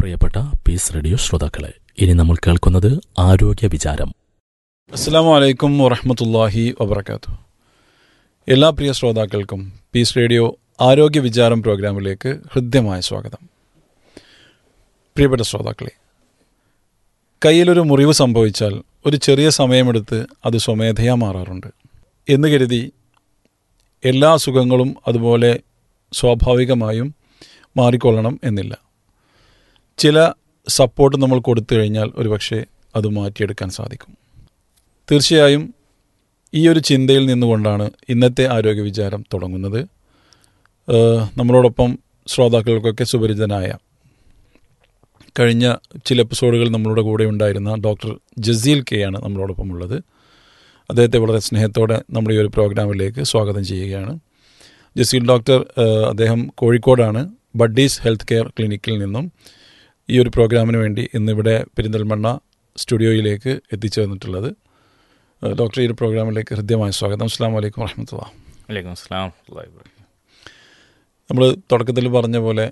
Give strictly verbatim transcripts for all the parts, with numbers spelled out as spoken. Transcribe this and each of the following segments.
പ്രിയപ്പെട്ട piece radio ശ്രോതാക്കളെ, ഇനി നമ്മൾ കേൾക്കുന്നത് ആരോഗ്യ വിചാരം. അസ്സലാമു അലൈക്കും വറഹ്മത്തുള്ളാഹി വബറകാതുഹു. എല്ലാ പ്രിയ ശ്രോതാക്കൾക്കും പീസ് റേഡിയോ ആരോഗ്യ വിചാരം പ്രോഗ്രാമിലേക്ക് ഹൃദ്യമായ സ്വാഗതം. പ്രിയപ്പെട്ട ശ്രോതാക്കളെ, കയ്യിലൊരു മുറിവ് സംഭവിച്ചാൽ ഒരു ചെറിയ സമയമെടുത്ത് അത് സ്വമേധയാ മാറാറുണ്ട് എന്ന് കരുതി എല്ലാ അസുഖങ്ങളും അതുപോലെ സ്വാഭാവികമായും മാറിക്കൊള്ളണം എന്നില്ല. ചില സപ്പോർട്ട് നമ്മൾ കൊടുത്തു കഴിഞ്ഞാൽ ഒരുപക്ഷെ അത് മാറ്റിയെടുക്കാൻ സാധിക്കും. തീർച്ചയായും ഈ ഒരു ചിന്തയിൽ നിന്നുകൊണ്ടാണ് ഇന്നത്തെ ആരോഗ്യ വിചാരം തുടങ്ങുന്നത്. നമ്മളോടൊപ്പം ശ്രോതാക്കൾക്കൊക്കെ സുപരിചിതനായ, കഴിഞ്ഞ ചില എപ്പിസോഡുകൾ നമ്മളുടെ കൂടെ ഉണ്ടായിരുന്ന ഡോക്ടർ ജസീൽ കെ ആണ് നമ്മളോടൊപ്പം ഉള്ളത്. അദ്ദേഹത്തെ വളരെ സ്നേഹത്തോടെ നമ്മുടെ ഈ ഒരു പ്രോഗ്രാമിലേക്ക് സ്വാഗതം ചെയ്യുകയാണ്. ജസീൽ ഡോക്ടർ, അദ്ദേഹം കോഴിക്കോടാണ് ബഡ്ഡീസ് ഹെൽത്ത് കെയർ ക്ലിനിക്കിൽ നിന്നും ഈ ഒരു പ്രോഗ്രാമിന് വേണ്ടി ഇന്നിവിടെ പെരിന്തൽമണ്ണ സ്റ്റുഡിയോയിലേക്ക് എത്തിച്ചേർന്നിട്ടുള്ളത്. ഡോക്ടർ, ഈ ഒരു പ്രോഗ്രാമിലേക്ക് ഹൃദ്യമായ സ്വാഗതം. അസ്സലാമു അലൈക്കും വറഹ്മത്തുള്ളാഹി. വലൈക്കും അസ്സലാം. നമ്മൾ തുടക്കത്തിൽ പറഞ്ഞ പോലെ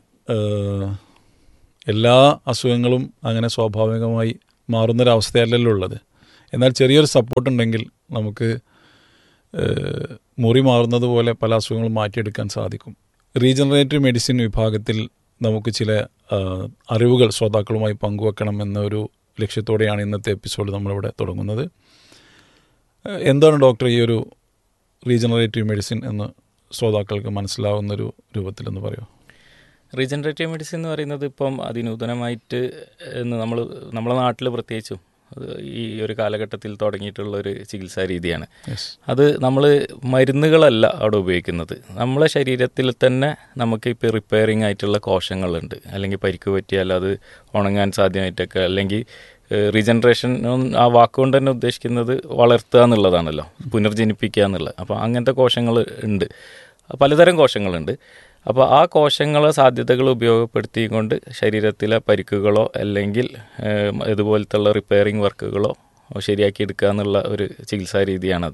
എല്ലാ അസുഖങ്ങളും അങ്ങനെ സ്വാഭാവികമായി മാറുന്നൊരവസ്ഥയല്ലല്ലോ ഉള്ളത്. എന്നാൽ ചെറിയൊരു സപ്പോർട്ട് ഉണ്ടെങ്കിൽ നമുക്ക് മുറി മാറുന്നത് പോലെ പല അസുഖങ്ങളും മാറ്റിയെടുക്കാൻ സാധിക്കും. റീജനറേറ്റീവ് മെഡിസിൻ വിഭാഗത്തിൽ നമുക്ക് ചില അറിവുകൾ ശ്രോതാക്കളുമായി പങ്കുവെക്കണം എന്നൊരു ലക്ഷ്യത്തോടെയാണ് ഇന്നത്തെ എപ്പിസോഡ് നമ്മളിവിടെ തുടങ്ങുന്നത്. എന്താണ് ഡോക്ടർ ഈ ഒരു റീജനറേറ്റീവ് മെഡിസിൻ എന്ന് ശ്രോതാക്കൾക്ക് മനസ്സിലാവുന്നൊരു രൂപത്തിലെന്ന് പറയുമോ? റീജനറേറ്റീവ് മെഡിസിൻ എന്ന് പറയുന്നത് ഇപ്പം അതിനൂതനമായിട്ട് എന്ന് നമ്മൾ നമ്മളെ നാട്ടിൽ പ്രത്യേകിച്ചും ഈ ഒരു കാലഘട്ടത്തിൽ തുടങ്ങിയിട്ടുള്ളൊരു ചികിത്സാ രീതിയാണ്. അത് നമ്മൾ മരുന്നുകളല്ല അവിടെ ഉപയോഗിക്കുന്നത്. നമ്മളെ ശരീരത്തിൽ തന്നെ നമുക്ക് ഇപ്പോൾ റിപ്പയറിംഗ് ആയിട്ടുള്ള കോശങ്ങളുണ്ട്. അല്ലെങ്കിൽ പരിക്ക് പറ്റിയാൽ അത് ഉണങ്ങാൻ സാധ്യമായിട്ടൊക്കെ, അല്ലെങ്കിൽ റീജനറേഷൻ ആ വാക്കുകൊണ്ട് തന്നെ ഉദ്ദേശിക്കുന്നത് വളർത്തുക എന്നുള്ളതാണല്ലോ, പുനർജനിപ്പിക്കുക എന്നുള്ളത്. അപ്പോൾ അങ്ങനത്തെ കോശങ്ങൾ ഉണ്ട്, പലതരം കോശങ്ങളുണ്ട്. അപ്പോൾ ആ കോശങ്ങളെ സാധ്യതകൾ ഉപയോഗപ്പെടുത്തിക്കൊണ്ട് ശരീരത്തിലെ പരിക്കുകളോ അല്ലെങ്കിൽ ഇതുപോലത്തുള്ള റിപ്പയറിംഗ് വർക്കുകളോ ശരിയാക്കി എടുക്കുക എന്നുള്ള ഒരു ചികിത്സാ രീതിയാണത്.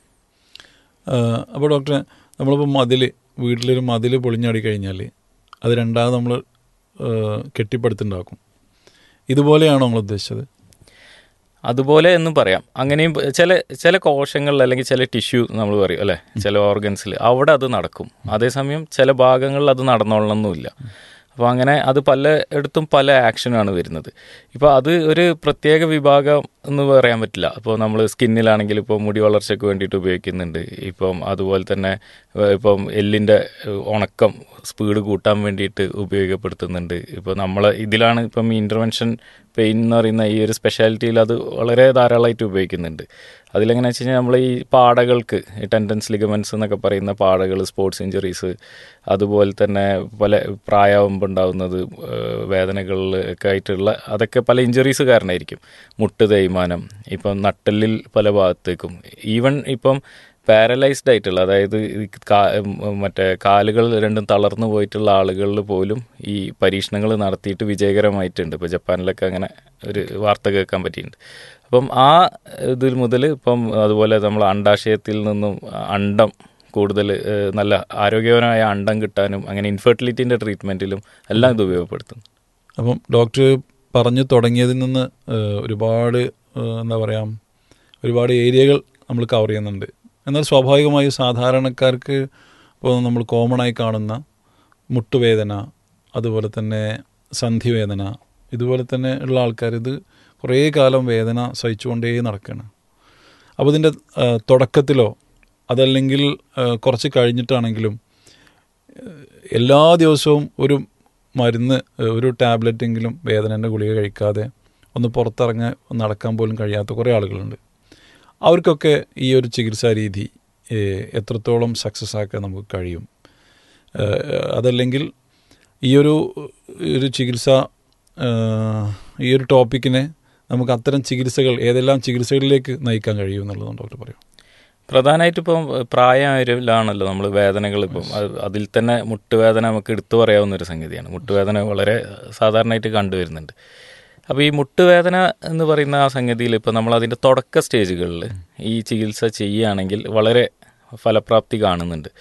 അപ്പോൾ ഡോക്ടറെ, നമ്മളിപ്പോൾ മതിൽ, വീട്ടിലൊരു മതിൽ പൊളിഞ്ഞാടി കഴിഞ്ഞാൽ അത് രണ്ടാമത് നമ്മൾ കെട്ടിപ്പടുത്തുണ്ടാക്കും. ഇതുപോലെയാണോ നമ്മൾ ഉദ്ദേശിച്ചത്? അതുപോലെ എന്നും പറയാം. അങ്ങനെയും ചില ചില കോശങ്ങളിൽ അല്ലെങ്കിൽ ചില ടിഷ്യൂ നമ്മൾ പറയും അല്ലേ, ചില ഓർഗൻസിൽ അവിടെ അത് നടക്കും. അതേസമയം ചില ഭാഗങ്ങളിൽ അത് നടന്നോളണമെന്നില്ല. അപ്പോൾ അങ്ങനെ അത് പലയിടത്തും പല ആക്ഷനാണ് വരുന്നത്. ഇപ്പോൾ അത് ഒരു പ്രത്യേക വിഭാഗം എന്ന് പറയാൻ പറ്റില്ല. ഇപ്പോൾ നമ്മൾ സ്കിന്നിലാണെങ്കിൽ ഇപ്പോൾ മുടി വളർച്ചയ്ക്ക് വേണ്ടിയിട്ട് ഉപയോഗിക്കുന്നുണ്ട്. ഇപ്പം അതുപോലെ തന്നെ ഇപ്പം എല്ലിൻ്റെ ഉണക്കം സ്പീഡ് കൂട്ടാൻ വേണ്ടിയിട്ട് ഉപയോഗപ്പെടുത്തുന്നുണ്ട്. ഇപ്പോൾ നമ്മൾ ഇതിലാണ് ഇപ്പം ഇൻ്റർവെൻഷൻ പെയിൻ എന്ന് പറയുന്ന ഈ ഒരു സ്പെഷ്യാലിറ്റിയിൽ അത് വളരെ ധാരാളമായിട്ട് ഉപയോഗിക്കുന്നുണ്ട്. അതിലെങ്ങനെ വെച്ച് കഴിഞ്ഞാൽ നമ്മൾ ഈ പാടകൾക്ക്, ഈ ടെൻഡൻസ് ലിഗമെൻറ്റ്സ് എന്നൊക്കെ പറയുന്ന പാടകൾ, സ്പോർട്സ് ഇഞ്ചുറീസ്, അതുപോലെ തന്നെ പല പ്രായമാകുമ്പോൾ ഉണ്ടാകുന്നത് വേദനകളിലൊക്കെ ആയിട്ടുള്ള, അതൊക്കെ പല ഇഞ്ചുറീസ് കാരണമായിരിക്കും. മുട്ട് തേയ്മാനം, ഇപ്പം നട്ടെല്ലിൽ പല ഭാഗത്തേക്കും, ഈവൻ ഇപ്പം പാരലൈസ്ഡ് ആയിട്ടുള്ള, അതായത് മറ്റേ കാലുകൾ രണ്ടും തളർന്നു പോയിട്ടുള്ള ആളുകളിൽ പോലും ഈ പരീക്ഷണങ്ങൾ നടത്തിയിട്ട് വിജയകരമായിട്ടുണ്ട്. ഇപ്പോൾ ജപ്പാനിലൊക്കെ അങ്ങനെ ഒരു വാർത്ത കേൾക്കാൻ പറ്റിയിട്ടുണ്ട്. അപ്പം ആ ഇതിൽ മുതൽ ഇപ്പം അതുപോലെ നമ്മൾ അണ്ടാശയത്തിൽ നിന്നും അണ്ടം കൂടുതൽ നല്ല ആരോഗ്യപരമായ അണ്ടം കിട്ടാനും അങ്ങനെ ഇൻഫെർട്ടിലിറ്റിൻ്റെ ട്രീറ്റ്മെൻറ്റിലും എല്ലാം ഇത് ഉപയോഗപ്പെടുത്തുന്നു. അപ്പം ഡോക്ടർ പറഞ്ഞു തുടങ്ങിയതിൽ നിന്ന് ഒരുപാട് എന്താ പറയുക, ഒരുപാട് ഏരിയകൾ നമ്മൾ കവർ ചെയ്യുന്നുണ്ട്. എന്നാൽ സ്വാഭാവികമായി സാധാരണക്കാർക്ക് ഇപ്പോൾ നമ്മൾ കോമണായി കാണുന്ന മുട്ടുവേദന, അതുപോലെ തന്നെ സന്ധിവേദന, ഇതുപോലെ തന്നെ ഉള്ള ആൾക്കാർ ഇത് കുറേ കാലം വേദന സഹിച്ചുകൊണ്ടേ നടക്കുകയാണ്. അപ്പോൾ ഇതിൻ്റെ തുടക്കത്തിലോ അതല്ലെങ്കിൽ കുറച്ച് കഴിഞ്ഞിട്ടാണെങ്കിലും എല്ലാ ദിവസവും ഒരു മരുന്ന്, ഒരു ടാബ്ലറ്റെങ്കിലും വേദനേൻ്റെ ഗുളിക കഴിക്കാതെ ഒന്ന് പുറത്തിറങ്ങി നടക്കാൻ പോലും കഴിയാത്ത കുറേ ആളുകളുണ്ട്. അവർക്കൊക്കെ ഈ ഒരു ചികിത്സാ രീതി എത്രത്തോളം സക്സസ് ആക്കാൻ നമുക്ക് കഴിയും? അതല്ലെങ്കിൽ ഈ ഒരു ഒരു ചികിത്സ, ഈ ഒരു ടോപ്പിക്കിനെ നമുക്ക് അത്തരം ചികിത്സകൾ, ഏതെല്ലാം ചികിത്സകളിലേക്ക് നയിക്കാൻ കഴിയും എന്നുള്ളതാണ് ഡോക്ടർ പറയും. പ്രധാനമായിട്ട് ഇപ്പം പ്രായമായവരിലാണല്ലോ നമ്മൾ വേദനകൾ, ഇപ്പം അതിൽ തന്നെ മുട്ടുവേദന നമുക്ക് എടുത്തു പറയാവുന്നൊരു സംഗതിയാണ്. മുട്ടുവേദന വളരെ സാധാരണയായിട്ട് കണ്ടുവരുന്നുണ്ട്. അപ്പോൾ ഈ മുട്ടുവേദന എന്ന് പറയുന്ന ആ സംഗതിയിൽ ഇപ്പോൾ നമ്മൾ അതിൻ്റെ തുടക്ക സ്റ്റേജുകളിൽ ഈ ചികിത്സ ചെയ്യുകയാണെങ്കിൽ വളരെ ഫലപ്രാപ്തി കാണുന്നുണ്ട്.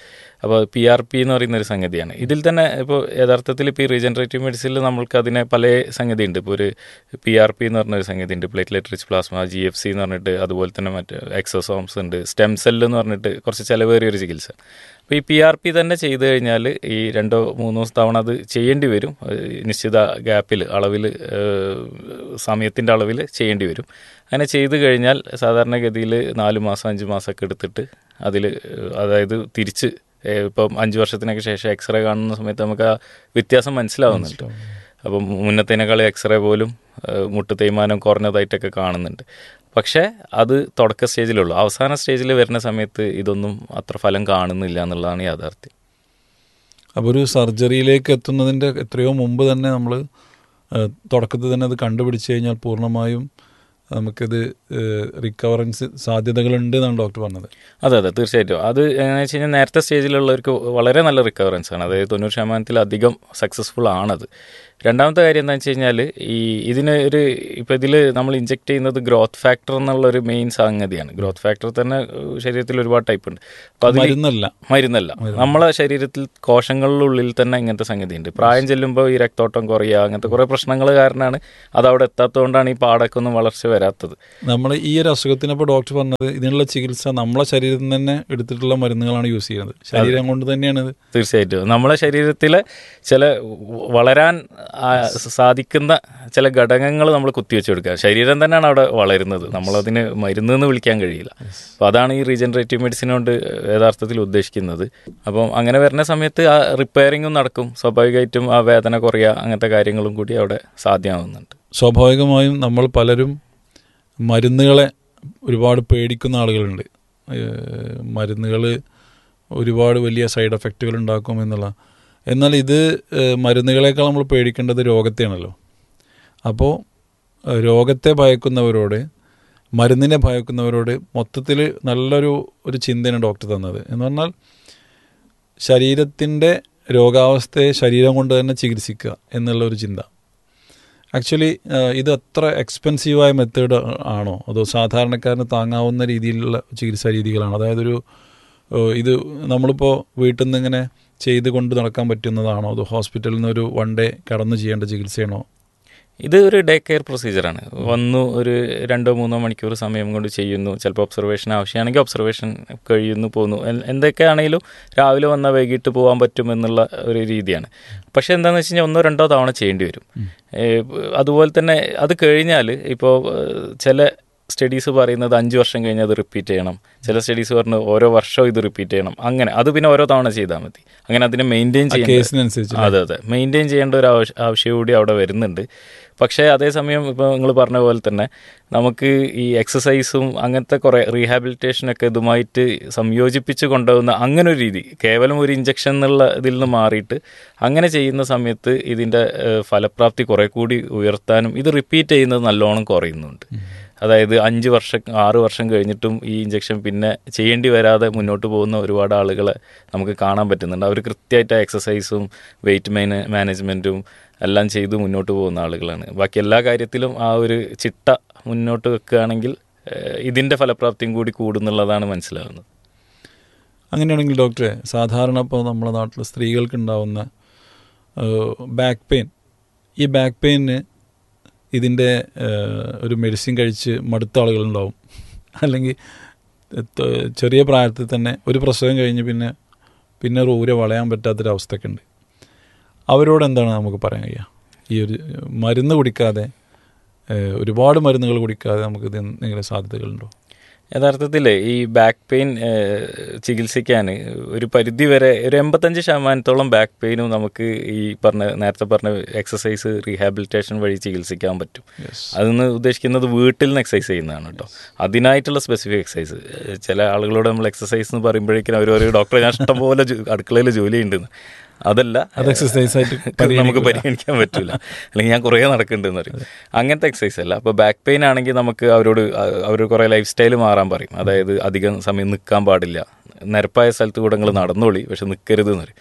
അപ്പോൾ പി ആർ പി എന്ന് പറയുന്ന ഒരു സംഗതിയാണ്. ഇതിൽ തന്നെ ഇപ്പോൾ യഥാർത്ഥത്തിൽ ഇപ്പോൾ ഈ റീജനറേറ്റീവ് മെഡിസിനിൽ നമ്മൾക്ക് അതിനെ പല സംഗതി ഉണ്ട്. ഇപ്പോൾ ഒരു പി ആർ പി എന്ന് പറഞ്ഞൊരു സംഗതി ഉണ്ട്, platelet rich plasma, G F C എന്ന് പറഞ്ഞിട്ട്, അതുപോലെ തന്നെ മറ്റ് എക്സോസോംസ് ഉണ്ട്, സ്റ്റെം സെല്ല് എന്ന് പറഞ്ഞിട്ട് കുറച്ച് ചിലവേറിയൊരു ചികിത്സ. അപ്പോൾ ഈ പി ആർ പി തന്നെ ചെയ്ത് കഴിഞ്ഞാൽ ഈ രണ്ടോ മൂന്നോ തവണ അത് ചെയ്യേണ്ടി വരും, നിശ്ചിത ഗ്യാപ്പിൽ അളവിൽ സമയത്തിൻ്റെ അളവിൽ ചെയ്യേണ്ടി വരും. അങ്ങനെ ചെയ്ത് കഴിഞ്ഞാൽ സാധാരണഗതിയിൽ നാല് മാസം അഞ്ച് മാസമൊക്കെ എടുത്തിട്ട് അതിൽ അതായത് തിരിച്ച് ഇപ്പം അഞ്ച് വർഷത്തിനൊക്കെ ശേഷം എക്സ്റേ കാണുന്ന സമയത്ത് നമുക്ക് ആ വ്യത്യാസം മനസ്സിലാവുന്നുണ്ട്. അപ്പം മുന്നത്തേനേക്കാൾ എക്സ്റേ പോലും മുട്ട് തേയ്മാനം കുറഞ്ഞതായിട്ടൊക്കെ കാണുന്നുണ്ട്. പക്ഷേ അത് തുടക്ക സ്റ്റേജിലുള്ളൂ. അവസാന സ്റ്റേജിൽ വരുന്ന സമയത്ത് ഇതൊന്നും അത്ര ഫലം കാണുന്നില്ല എന്നുള്ളതാണ് യാഥാർത്ഥ്യം. അപ്പോൾ ഒരു സർജറിയിലേക്ക് എത്തുന്നതിൻ്റെ എത്രയോ മുമ്പ് തന്നെ നമ്മൾ തുടക്കത്തിൽ തന്നെ അത് കണ്ടുപിടിച്ച് കഴിഞ്ഞാൽ പൂർണ്ണമായും നമുക്കിത് റിക്കവറൻസ് സാധ്യതകളുണ്ട് എന്നാണ് ഡോക്ടർ പറഞ്ഞത്. അതെ അതെ തീർച്ചയായിട്ടും. അത് എങ്ങനെയാണെന്ന് വെച്ച് കഴിഞ്ഞാൽ നേരത്തെ സ്റ്റേജിലുള്ളവർക്ക് വളരെ നല്ല റിക്കവറൻസ് ആണ്, അതായത് തൊണ്ണൂറ് ശതമാനത്തിലധികം സക്സസ്ഫുൾ ആണത്. രണ്ടാമത്തെ കാര്യം എന്താണെന്ന് വെച്ച് കഴിഞ്ഞാൽ ഈ ഇതിന് ഒരു ഇപ്പോൾ ഇതിൽ നമ്മൾ ഇഞ്ചെക്ട് ചെയ്യുന്നത് ഗ്രോത്ത് ഫാക്ടർ എന്നുള്ളൊരു മെയിൻ സംഗതിയാണ്. ഗ്രോത്ത് ഫാക്ടർ തന്നെ ശരീരത്തിൽ ഒരുപാട് ടൈപ്പ് ഉണ്ട്. അപ്പോൾ അത് മരുന്നല്ല മരുന്നല്ല നമ്മളെ ശരീരത്തിൽ കോശങ്ങളിലുള്ളിൽ തന്നെ ഇങ്ങനത്തെ സംഗതി ഉണ്ട്. പ്രായം ചെല്ലുമ്പോൾ ഈ രക്തോട്ടം കുറയുക, അങ്ങനത്തെ കുറേ പ്രശ്നങ്ങൾ കാരണമാണ് അതവിടെ എത്താത്തതുകൊണ്ടാണ് ഈ പാടൊക്കെ ഒന്നും വളർച്ച വരാത്തത്. നമ്മൾ ഈ ഒരു അസുഖത്തിനപ്പോൾ ഡോക്ടർ പറഞ്ഞത് ഇതിനുള്ള ചികിത്സ നമ്മളെ ശരീരത്തിൽ തന്നെ എടുത്തിട്ടുള്ള മരുന്നുകളാണ് യൂസ് ചെയ്യുന്നത്. ശരീരം കൊണ്ട് തന്നെയാണ്. തീർച്ചയായിട്ടും നമ്മളെ ശരീരത്തിലെ ചില വളരാൻ സാധിക്കുന്ന ചില ഘടകങ്ങൾ നമ്മൾ കുത്തിവെച്ച് കൊടുക്കുക. ശരീരം തന്നെയാണ് അവിടെ വളരുന്നത്, നമ്മളതിന് മരുന്നെന്ന് വിളിക്കാൻ കഴിയില്ല. അപ്പോൾ അതാണ് ഈ റീജനറേറ്റീവ് മെഡിസിൻ കൊണ്ട് യഥാർത്ഥത്തിൽ ഉദ്ദേശിക്കുന്നത്. അപ്പം അങ്ങനെ വരുന്ന സമയത്ത് ആ റിപ്പയറിങ്ങും നടക്കും, സ്വാഭാവികമായിട്ടും ആ വേദന കുറയുക, അങ്ങനത്തെ കാര്യങ്ങളും കൂടി അവിടെ സാധ്യമാവുന്നുണ്ട്. സ്വാഭാവികമായും നമ്മൾ പലരും മരുന്നുകളെ ഒരുപാട് പേടിക്കുന്ന ആളുകളുണ്ട്. മരുന്നുകൾ ഒരുപാട് വലിയ സൈഡ് എഫക്റ്റുകൾ ഉണ്ടാക്കും എന്നുള്ള. എന്നാൽ ഇത് മരുന്നുകളേക്കാൾ നമ്മൾ പേടിക്കേണ്ടത് രോഗത്തെയാണല്ലോ. അപ്പോൾ രോഗത്തെ ഭയക്കുന്നവരോട്, മരുന്നിനെ ഭയക്കുന്നവരോട് മൊത്തത്തിൽ നല്ലൊരു ഒരു ചിന്തയാണ് ഡോക്ടർ തന്നത്. എന്ന് പറഞ്ഞാൽ ശരീരത്തിൻ്റെ രോഗാവസ്ഥയെ ശരീരം കൊണ്ട് തന്നെ ചികിത്സിക്കുക എന്നുള്ളൊരു ചിന്ത. ആക്ച്വലി ഇത് അത്ര എക്സ്പെൻസീവായ മെത്തേഡ് ആണോ, അതോ സാധാരണക്കാരന് താങ്ങാവുന്ന രീതിയിലുള്ള ചികിത്സാ രീതികളാണ്? അതായത് ഒരു ഇത് നമ്മളിപ്പോൾ വീട്ടിൽ നിന്ന് ഇങ്ങനെ ചെയ്ത് കൊണ്ട് നടക്കാൻ പറ്റുന്നതാണോ, അതോ ഹോസ്പിറ്റലിൽ നിന്ന് ഒരു വൺ ഡേ കടന്നു ചെയ്യേണ്ട ചികിത്സയാണോ? ഇത് ഒരു ഡേ കെയർ പ്രൊസീജിയറാണ്. വന്നു ഒരു രണ്ടോ മൂന്നോ മണിക്കൂർ സമയം കൊണ്ട് ചെയ്യുന്നു. ചിലപ്പോൾ ഒബ്സർവേഷൻ ആവശ്യമാണെങ്കിൽ ഒബ്സർവേഷൻ കഴിയുന്നു, പോകുന്നു. എന്തൊക്കെയാണെങ്കിലും രാവിലെ വന്നാൽ വൈകിട്ട് പോകാൻ പറ്റുമെന്നുള്ള ഒരു രീതിയാണ്. പക്ഷേ എന്താണെന്ന് വെച്ച് കഴിഞ്ഞാൽ ഒന്നോ രണ്ടോ തവണ ചെയ്യേണ്ടി വരും. അതുപോലെ തന്നെ അത് കഴിഞ്ഞാൽ ഇപ്പോൾ ചില സ്റ്റഡീസ് പറയുന്നത് അഞ്ച് വർഷം കഴിഞ്ഞ് അത് റിപ്പീറ്റ് ചെയ്യണം, ചില സ്റ്റഡീസ് പറഞ്ഞ് ഓരോ വർഷവും ഇത് റിപ്പീറ്റ് ചെയ്യണം. അങ്ങനെ അത് പിന്നെ ഓരോ തവണ ചെയ്താൽ മതി. അങ്ങനെ അതിനെ മെയിൻറ്റെയിൻ ചെയ്യേണ്ട, അതെ അതെ മെയിൻറ്റെയിൻ ചെയ്യേണ്ട ഒരു ആവശ്യം ആവശ്യം കൂടി അവിടെ വരുന്നുണ്ട്. പക്ഷേ അതേസമയം ഇപ്പോൾ നിങ്ങൾ പറഞ്ഞ പോലെ തന്നെ നമുക്ക് ഈ എക്സസൈസും അങ്ങനത്തെ കുറേ റീഹാബിലിറ്റേഷനൊക്കെ ഇതുമായിട്ട് സംയോജിപ്പിച്ച് കൊണ്ടുപോകുന്ന അങ്ങനെ ഒരു രീതി, കേവലം ഒരു ഇഞ്ചക്ഷൻ എന്നുള്ള ഇതിൽ നിന്ന് മാറിയിട്ട് അങ്ങനെ ചെയ്യുന്ന സമയത്ത് ഇതിൻ്റെ ഫലപ്രാപ്തി കുറേ കൂടി ഉയർത്താനും ഇത് റിപ്പീറ്റ് ചെയ്യുന്നത് നല്ലോണം കുറയുന്നുണ്ട്. അതായത് അഞ്ച് വർഷം ആറ് വർഷം കഴിഞ്ഞിട്ടും ഈ ഇഞ്ചക്ഷൻ പിന്നെ ചെയ്യേണ്ടി വരാതെ മുന്നോട്ട് പോകുന്ന ഒരുപാട് ആളുകളെ നമുക്ക് കാണാൻ പറ്റുന്നുണ്ട്. അവർ കൃത്യമായിട്ട് എക്സസൈസും വെയിറ്റ് മാനേ മാനേജ്മെൻറ്റും എല്ലാം ചെയ്ത് മുന്നോട്ട് പോകുന്ന ആളുകളാണ്. ബാക്കി എല്ലാ കാര്യത്തിലും ആ ഒരു ചിട്ട മുന്നോട്ട് വെക്കുകയാണെങ്കിൽ ഇതിൻ്റെ ഫലപ്രാപ്തിയും കൂടി കൂടുന്നുള്ളതാണ് മനസ്സിലാകുന്നത്. അങ്ങനെയാണെങ്കിൽ ഡോക്ടറെ, സാധാരണ ഇപ്പോൾ നമ്മുടെ നാട്ടിൽ സ്ത്രീകൾക്കുണ്ടാവുന്ന ബാക്ക് പെയിൻ, ഈ ബാക്ക് പെയിന് ഇതിൻ്റെ ഒരു മെഡിസിൻ കഴിച്ച് മടുത്ത ആളുകളുണ്ടാവും. അല്ലെങ്കിൽ ചെറിയ പ്രായത്തിൽ തന്നെ ഒരു പ്രസവം കഴിഞ്ഞ് പിന്നെ പിന്നെ ഊര വളയാൻ പറ്റാത്തൊരവസ്ഥയൊക്കെ ഉണ്ട്. അവരോട് എന്താണ് നമുക്ക് പറയാൻ കഴിയുക? ഈ ഒരു മരുന്ന് കുടിക്കാതെ, ഒരുപാട് മരുന്നുകൾ കുടിക്കാതെ നമുക്കിത് എന്തെങ്കിലും സാധ്യതകളുണ്ടോ? യഥാർത്ഥത്തിൽ ഈ ബാക്ക് പെയിൻ ചികിത്സിക്കാൻ ഒരു പരിധി വരെ ഒരു എൺപത്തഞ്ച് ശതമാനത്തോളം ബാക്ക് പെയിനും നമുക്ക് ഈ പറഞ്ഞ നേരത്തെ പറഞ്ഞ എക്സസൈസ് റീഹാബിലിറ്റേഷൻ വഴി ചികിത്സിക്കാൻ പറ്റും. അതെന്ന് ഉദ്ദേശിക്കുന്നത് വീട്ടിൽ നിന്ന് എക്സസൈസ് ചെയ്യുന്നതാണ് കേട്ടോ. അതിനായിട്ടുള്ള സ്പെസിഫിക് എക്സസൈസ്. ചില ആളുകളോട് നമ്മൾ എക്സസൈസ് എന്ന് പറയുമ്പോഴേക്കും അവർ ഒരു ഡോക്ടറെ ഞാൻ ഇഷ്ടംപോലെ അടുക്കളയിൽ ജോലി ഉണ്ടെന്ന്, അതല്ല അത് എക്സസൈസ് ആയിട്ട് നമുക്ക് പരിഗണിക്കാൻ പറ്റില്ല, അല്ലെങ്കിൽ ഞാൻ കുറേ നടക്കുന്നുണ്ടെന്ന് പറയും. അങ്ങനത്തെ എക്സസൈസ് അല്ല. അപ്പോൾ ബാക്ക് പെയിൻ ആണെങ്കിൽ നമുക്ക് അവരോട് അവർ കുറേ ലൈഫ് സ്റ്റൈൽ മാറാൻ പറയും. അതായത് അധികം സമയം നിൽക്കാൻ പാടില്ല, നിരപ്പായ സ്ഥലത്ത് കൂടെ നിങ്ങൾ നടന്നോളി, പക്ഷെ നിൽക്കരുത് എന്ന് പറയും.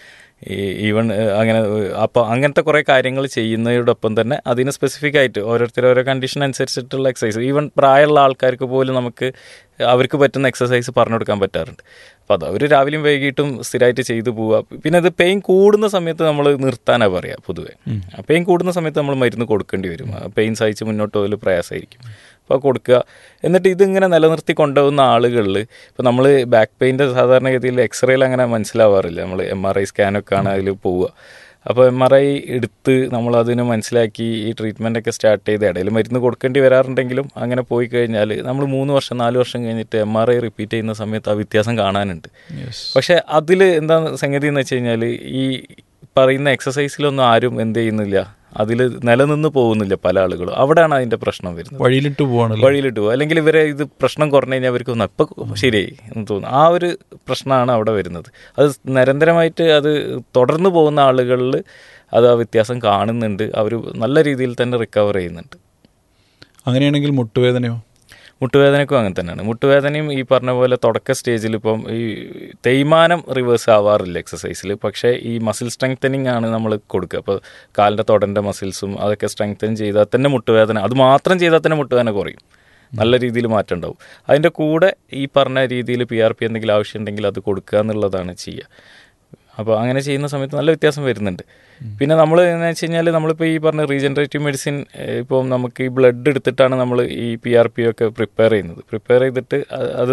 ഈവൺ അങ്ങനെ അപ്പോൾ അങ്ങനത്തെ കുറേ കാര്യങ്ങൾ ചെയ്യുന്നതോടൊപ്പം തന്നെ അതിന് സ്പെസിഫിക് ആയിട്ട് ഓരോരുത്തർ ഓരോ കണ്ടീഷൻ അനുസരിച്ചിട്ടുള്ള എക്സസൈസ്, ഈവൻ പ്രായമുള്ള ആൾക്കാർക്ക് പോലും നമുക്ക് അവർക്ക് പറ്റുന്ന എക്സസൈസ് പറഞ്ഞു കൊടുക്കാൻ പറ്റാറുണ്ട്. അപ്പോൾ അത് അവർ രാവിലെയും വൈകിട്ടും സ്ഥിരമായിട്ട് ചെയ്തു പോവുക. പിന്നെ അത് പെയിൻ കൂടുന്ന സമയത്ത് നമ്മൾ നിർത്താനാണ് പറയുക പൊതുവേ. പെയിൻ കൂടുന്ന സമയത്ത് നമ്മൾ മരുന്ന് കൊടുക്കേണ്ടി വരും. പെയിൻ സഹിച്ച് മുന്നോട്ട് പോകൽ പ്രയാസമായിരിക്കും. അപ്പോൾ കൊടുക്കുക. എന്നിട്ട് ഇതിങ്ങനെ നിലനിർത്തി കൊണ്ടുപോകുന്ന ആളുകളിൽ ഇപ്പോൾ നമ്മൾ ബാക്ക് പെയിൻ്റെ സാധാരണഗതിയിൽ എക്സ്റേയിൽ അങ്ങനെ മനസ്സിലാവാറില്ല. നമ്മൾ എം ആർ ഐ സ്കാനൊക്കെയാണ് അതിൽ പോവുക. അപ്പോൾ എം ആർ ഐ എടുത്ത് നമ്മളതിന് മനസ്സിലാക്കി ഈ ട്രീറ്റ്മെൻറ്റൊക്കെ സ്റ്റാർട്ട് ചെയ്ത് ഇടയിൽ മരുന്ന് കൊടുക്കേണ്ടി വരാറുണ്ടെങ്കിലും അങ്ങനെ പോയി കഴിഞ്ഞാൽ നമ്മൾ മൂന്ന് വർഷം നാല് വർഷം കഴിഞ്ഞിട്ട് എം ആർ ഐ റിപ്പീറ്റ് ചെയ്യുന്ന സമയത്ത് ആ വ്യത്യാസം കാണാനുണ്ട്. പക്ഷേ അതിൽ എന്താ സംഗതി എന്ന് വെച്ച് കഴിഞ്ഞാൽ ഈ പറയുന്ന എക്സസൈസിലൊന്നും ആരും എന്ത് ചെയ്യുന്നില്ല, അതിൽ നിലനിന്ന് പോകുന്നില്ല പല ആളുകളും. അവിടെയാണ് അതിൻ്റെ പ്രശ്നം വരുന്നത്. വഴിയിലിട്ട് പോവാണ് വഴിയിലിട്ട് പോകുക. അല്ലെങ്കിൽ ഇവരെ ഇത് പ്രശ്നം കുറഞ്ഞു കഴിഞ്ഞാൽ അവർക്ക് ഒന്ന് ഇപ്പം ശരിയായി എന്ന് തോന്നുന്നു. ആ ഒരു പ്രശ്നമാണ് അവിടെ വരുന്നത്. അത് നിരന്തരമായിട്ട് അത് തുടർന്ന് പോകുന്ന ആളുകളിൽ അത് ആ വ്യത്യാസം കാണുന്നുണ്ട്. അവർ നല്ല രീതിയിൽ തന്നെ റിക്കവർ ചെയ്യുന്നുണ്ട്. അങ്ങനെയാണെങ്കിൽ മുട്ടുവേദനയോ? മുട്ടുവേദനയ്ക്കും അങ്ങനെ തന്നെയാണ്. മുട്ടുവേദനയും ഈ പറഞ്ഞ പോലെ തുടക്ക സ്റ്റേജിൽ ഇപ്പം ഈ തേയ്മാനം റിവേഴ്സ് ആവാറില്ല എക്സസൈസിൽ. പക്ഷേ ഈ മസിൽ സ്ട്രെങ്തനിങ് ആണ് നമ്മൾ കൊടുക്കുക. അപ്പോൾ കാലിൻ്റെ തൊടൻ്റെ മസിൽസും അതൊക്കെ സ്ട്രെങ്തൻ ചെയ്താൽ തന്നെ മുട്ടുവേദന, അത് മാത്രം ചെയ്താൽ തന്നെ മുട്ടുവേദന കുറയും. നല്ല രീതിയിൽ മാറ്റം ഉണ്ടാവും. അതിൻ്റെ കൂടെ ഈ പറഞ്ഞ രീതിയിൽ പി ആർ പി എന്തെങ്കിലും ആവശ്യമുണ്ടെങ്കിൽ അത് കൊടുക്കുക എന്നുള്ളതാണ് ചെയ്യുക. അപ്പോൾ അങ്ങനെ ചെയ്യുന്ന സമയത്ത് നല്ല വ്യത്യാസം വരുന്നുണ്ട്. പിന്നെ നമ്മൾ എന്ന് വെച്ച് കഴിഞ്ഞാൽ നമ്മളിപ്പോൾ ഈ പറഞ്ഞ റീജനറേറ്റീവ് മെഡിസിൻ ഇപ്പം നമുക്ക് ഈ ബ്ലഡ് എടുത്തിട്ടാണ് നമ്മൾ ഈ പി ആർ പി ഒക്കെ പ്രിപ്പയർ ചെയ്യുന്നത്. പ്രിപ്പയർ ചെയ്തിട്ട് അത്